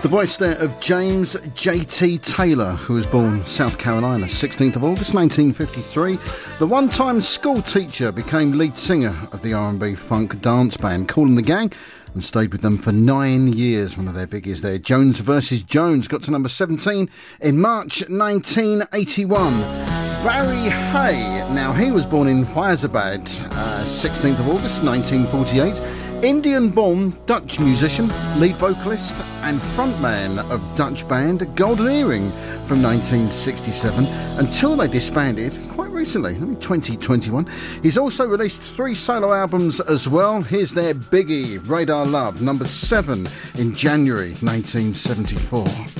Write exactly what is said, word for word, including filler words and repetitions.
The voice there of James J T Taylor, who was born South Carolina, sixteenth of August nineteen fifty-three. The one-time school teacher became lead singer of the R and B funk dance band Kool and the Gang and stayed with them for nine years. One of their biggies there, Jones versus Jones, got to number seventeen in March nineteen eighty-one. Barry Hay, now he was born in Fyzabad, uh, sixteenth of August nineteen forty-eight. Indian-born Dutch musician, lead vocalist and frontman of Dutch band Golden Earring from nineteen sixty-seven until they disbanded quite recently, only twenty twenty-one. He's also released three solo albums as well. Here's their biggie, Radar Love, number seven in January nineteen seventy-four.